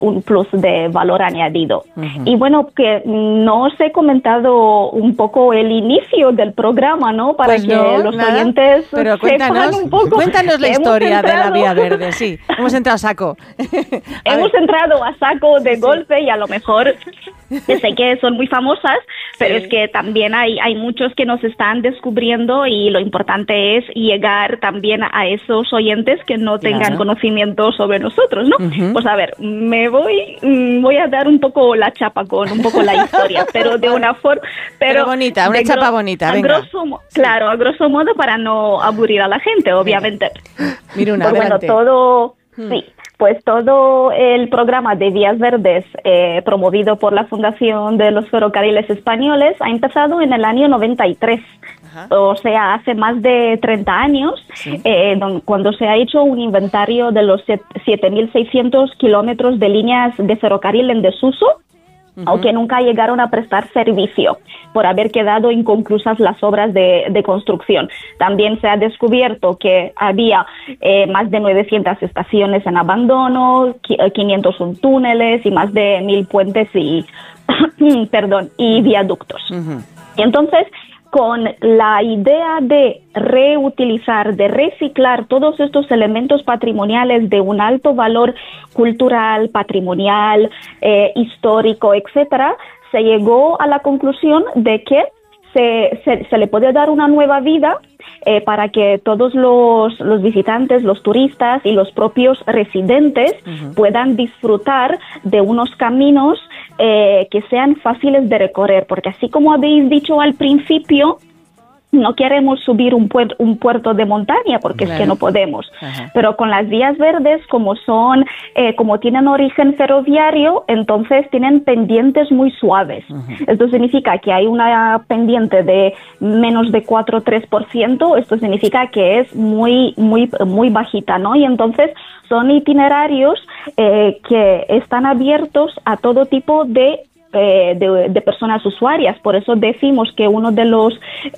un plus de valor añadido. Y bueno, que no os he comentado un poco el inicio del programa, ¿no? Para pues que los oyentes pero sepan un poco. Cuéntanos la historia de la Vía Verde, sí. Hemos entrado a saco. Hemos entrado a saco de golpe y a lo mejor sé que son muy famosas, pero es que también hay muchos que nos están descubriendo y lo importante es llegar también a esos oyentes que no tengan conocimiento sobre nosotros, ¿no? Pues a ver, voy a dar un poco la chapa con un poco la historia, pero de una forma... Pero bonita, una chapa bonita, venga. Claro, a grosso modo para no aburrir a la gente, obviamente. Miruna, pues adelante. Bueno, todo... Sí. Pues todo el programa de Vías Verdes promovido por la Fundación de los Ferrocarriles Españoles ha empezado en el año 93, o sea, hace más de 30 años, cuando se ha hecho un inventario de los 7.600 kilómetros de líneas de ferrocarril en desuso, aunque nunca llegaron a prestar servicio por haber quedado inconclusas las obras de construcción. También se ha descubierto que había más de 900 estaciones en abandono, 501 túneles y más de 1.000 puentes y viaductos. Y entonces, con la idea de reutilizar, de reciclar todos estos elementos patrimoniales de un alto valor cultural, patrimonial, histórico, etcétera, se llegó a la conclusión de que se le puede dar una nueva vida para que todos los visitantes, los turistas y los propios residentes puedan disfrutar de unos caminos que sean fáciles de recorrer, porque así como habéis dicho al principio, no queremos subir un puerto de montaña porque es que no podemos. Pero con las vías verdes, como tienen origen ferroviario, entonces tienen pendientes muy suaves. Esto significa que hay una pendiente de menos de 4 o 3%. Esto significa que es muy bajita, ¿no? Y entonces son itinerarios que están abiertos a todo tipo de personas usuarias. Por eso decimos que uno de los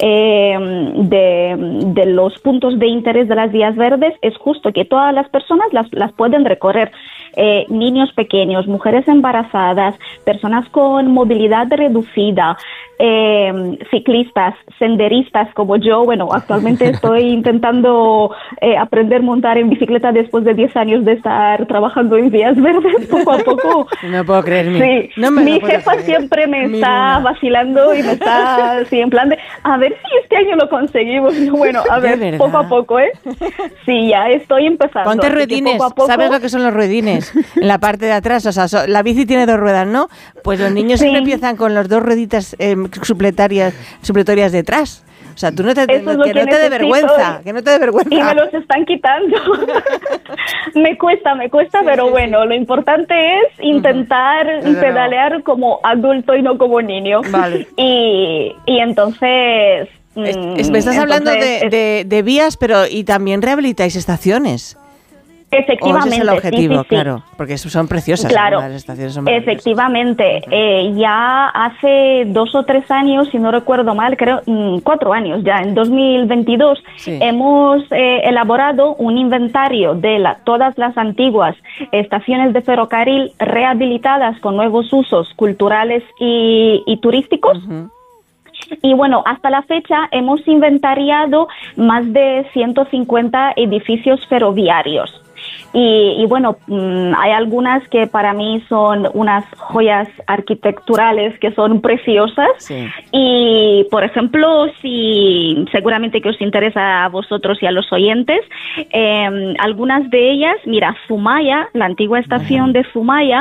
puntos de interés de las vías verdes es justo que todas las personas las pueden recorrer. Niños pequeños, mujeres embarazadas, personas con movilidad reducida, ciclistas, senderistas como yo. Bueno, actualmente estoy intentando aprender a montar en bicicleta después de 10 años de estar trabajando en vías verdes, poco a poco. No puedo creerme. Sí, mi jefa siempre me está vacilando y me está así en plan de, a ver si este año lo conseguimos. Y bueno, a ver, poco a poco, ¿eh? Sí, ya estoy empezando. Ponte ruedines, poco a poco... ¿Sabes lo que son los ruedines? En la parte de atrás, o sea, la bici tiene 2 ruedas, ¿no? Pues los niños siempre empiezan con las 2 rueditas supletorias detrás. O sea, tú no te dé vergüenza, que no te dé vergüenza. Y me los están quitando. me cuesta, pero bueno, lo importante es intentar pedalear como adulto y no como niño. Vale. Y entonces... me estás hablando de vías, pero y también rehabilitáis estaciones. Efectivamente, ese es el objetivo, sí. Claro, porque son preciosas. Claro, las estaciones son efectivamente. Ya hace 2 o 3 años, si no recuerdo mal, creo 4 años ya, en 2022, hemos elaborado un inventario de todas las antiguas estaciones de ferrocarril rehabilitadas con nuevos usos culturales y turísticos. Y bueno, hasta la fecha hemos inventariado más de 150 edificios ferroviarios. Y bueno, hay algunas que para mí son unas joyas arquitecturales que son preciosas. Y, por ejemplo, seguramente que os interesa a vosotros y a los oyentes, algunas de ellas, mira, Zumaya, la antigua estación de Zumaya,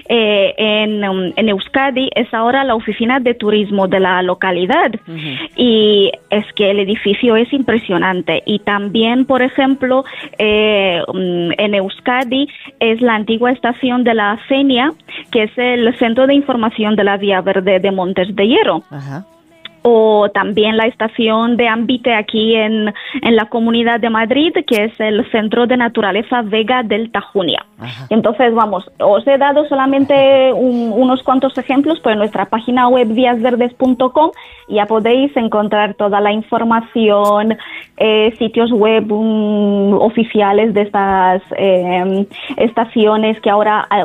en Euskadi, es ahora la oficina de turismo de la localidad. Y es que el edificio es impresionante. Y también, por ejemplo, en Euskadi es la antigua estación de la Fenia, que es el centro de información de la Vía Verde de Montes de Hierro. O también la estación de Ambite aquí en la Comunidad de Madrid, que es el Centro de Naturaleza Vega del Tajuña. Entonces, vamos, os he dado solamente unos cuantos ejemplos, pero en nuestra página web viasverdes.com ya podéis encontrar toda la información, sitios web oficiales de estas estaciones que ahora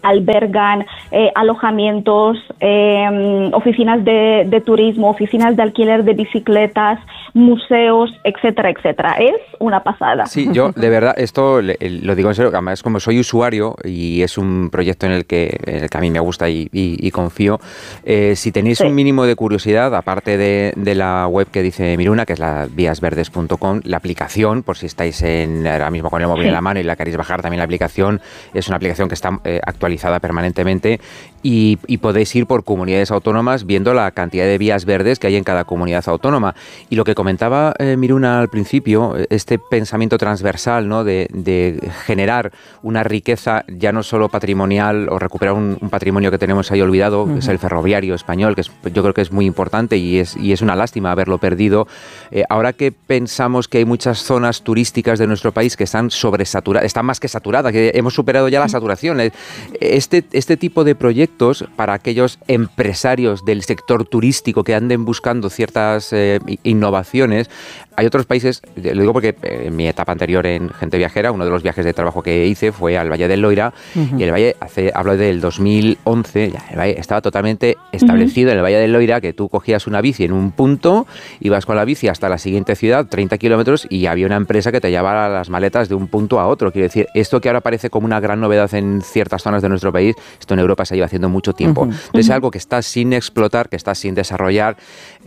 albergan alojamientos, oficinas de turismo, oficinas de alquiler de bicicletas, museos, etcétera, etcétera. Es una pasada. Sí, yo de verdad, esto lo digo en serio, además como soy usuario y es un proyecto en el que a mí me gusta y confío, si tenéis un mínimo de curiosidad, aparte de la web que dice Miruna, que es la víasverdes.com, la aplicación, por si estáis ahora mismo con el móvil en la mano y la queréis bajar, también la aplicación, es una aplicación que está actualizada permanentemente y podéis ir por comunidades autónomas viendo la cantidad de vías verdes que hay en cada comunidad autónoma. Y lo que comentaba Miruna al principio, este pensamiento transversal, ¿no? de generar una riqueza ya no solo patrimonial o recuperar un patrimonio que tenemos ahí olvidado, que es el ferroviario español, que yo creo que es muy importante y es una lástima haberlo perdido. Ahora que pensamos que hay muchas zonas turísticas de nuestro país que están sobresaturadas, están más que saturadas, que hemos superado ya la saturación. Este tipo de proyectos para aquellos empresarios del sector turístico que anden buscando ciertas innovaciones. Hay otros países, lo digo porque en mi etapa anterior en Gente Viajera, uno de los viajes de trabajo que hice fue al Valle del Loira, y el Valle, hablo del 2011, ya el Valle estaba totalmente establecido en el Valle del Loira, que tú cogías una bici en un punto, ibas con la bici hasta la siguiente ciudad, 30 kilómetros, y había una empresa que te llevaba las maletas de un punto a otro. Quiero decir, esto que ahora parece como una gran novedad en ciertas zonas de nuestro país, esto en Europa se lleva haciendo mucho tiempo. Entonces es algo que está sin explotar, que está sin desarrollar.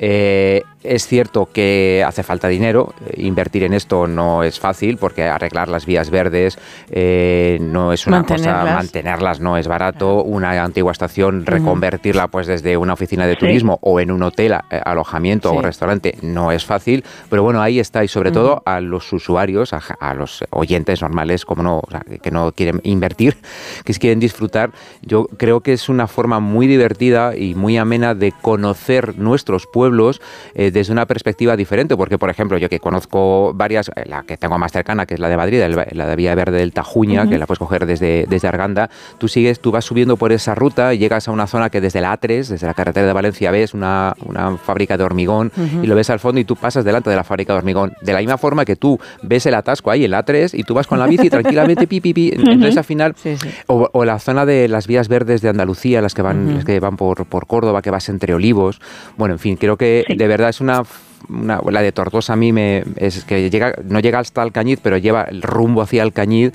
Es cierto que hace falta dinero, invertir en esto no es fácil porque arreglar las vías verdes no es una cosa, mantenerlas no es barato, una antigua estación reconvertirla pues desde una oficina de turismo o en un hotel, alojamiento o restaurante no es fácil, pero bueno, ahí está, y sobre todo a los usuarios, a los oyentes normales, como no, o sea, que no quieren invertir, que quieren disfrutar. Yo creo que es una forma muy divertida y muy amena de conocer nuestros pueblos desde una perspectiva diferente, porque por ejemplo yo que conozco varias, la que tengo más cercana, que es la de Madrid, la de Vía Verde del Tajuña, que la puedes coger desde Arganda, tú vas subiendo por esa ruta y llegas a una zona que desde la A3, desde la carretera de Valencia, ves una fábrica de hormigón y lo ves al fondo y tú pasas delante de la fábrica de hormigón, de la misma forma que tú ves el atasco ahí en la A3 y tú vas con la bici tranquilamente, entonces al final, o la zona de las vías verdes de Andalucía, las que van por Córdoba, que vas entre olivos, bueno, en fin, creo que de verdad es la de Tortosa a mí es que no llega hasta Alcañiz, pero lleva el rumbo hacia Alcañiz.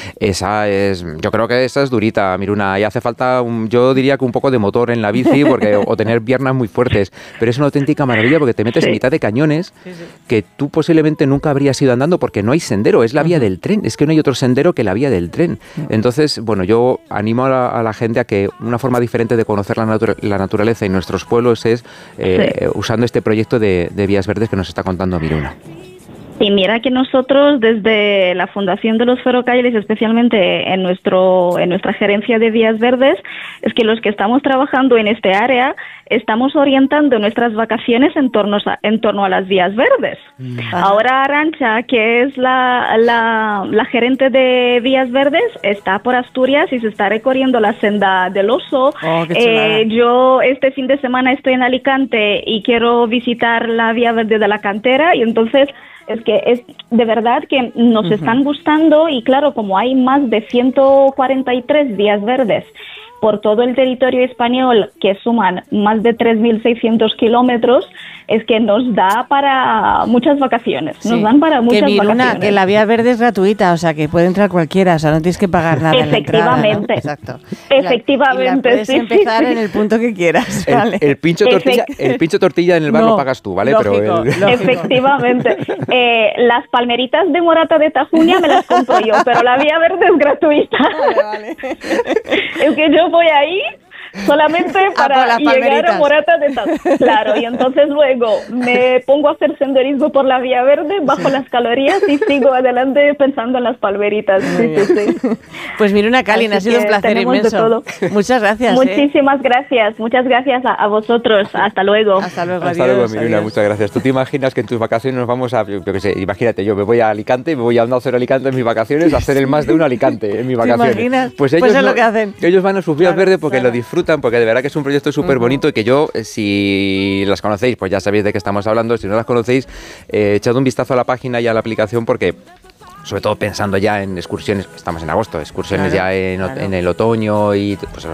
Yo creo que esa es durita, Miruna, y hace falta yo diría que un poco de motor en la bici o tener piernas muy fuertes, pero es una auténtica maravilla porque te metes en mitad de cañones que tú posiblemente nunca habrías ido andando porque no hay sendero, es la vía del tren, es que no hay otro sendero que la vía del tren. Entonces, bueno, yo animo a la gente a que una forma diferente de conocer la naturaleza en nuestros pueblos es usando este proyecto de vías verdes que nos está contando Miruna. Y mira que nosotros desde la Fundación de los Ferrocarriles, especialmente en nuestra gerencia de vías verdes, es que los que estamos trabajando en este área estamos orientando nuestras vacaciones en torno a las vías verdes. Ahora Arantxa, que es la gerente de vías verdes, está por Asturias y se está recorriendo la senda del Oso. Yo este fin de semana estoy en Alicante y quiero visitar la vía verde de la Cantera, y entonces es que es de verdad que nos están gustando, y claro, como hay más de 143 vías verdes por todo el territorio español, que suman más de 3.600 kilómetros, es que nos da para muchas vacaciones. Nos dan para muchas vacaciones. Que la vía verde es gratuita, o sea, que puede entrar cualquiera, o sea, no tienes que pagar nada. Efectivamente. En la entrada, ¿no? Exacto. Efectivamente. Y puedes empezar en el punto que quieras. ¿Vale? El pincho tortilla en el bar lo pagas tú, ¿vale? Lógico, pero Efectivamente. Las palmeritas de morata de Tajuña me las compro yo, pero la vía verde es gratuita. Vale. Es que yo voy ahí solamente para llegar a Morata de Tajuña. Claro, y entonces luego me pongo a hacer senderismo por la vía verde, bajo las calorías y sigo adelante pensando en las palmeritas. Sí. Pues Miruna Callin, ha sido un placer inmenso. Muchas gracias. Muchísimas gracias. Muchas gracias a vosotros. Hasta luego. Hasta luego, Miruna, muchas gracias. ¿Tú te imaginas que en tus vacaciones nos vamos a, yo qué sé, imagínate, yo me voy a Alicante, me voy a Onda Cero Alicante en mis vacaciones, a hacer el más de un Alicante en mis vacaciones? ¿Te imaginas? Pues ellos es lo que hacen. Ellos van a sus vías verdes porque lo disfrutan, porque de verdad que es un proyecto súper bonito y que yo, si las conocéis, pues ya sabéis de qué estamos hablando. Si no las conocéis, echad un vistazo a la página y a la aplicación porque sobre todo pensando ya en excursiones, estamos en agosto, excursiones ya en el otoño y pues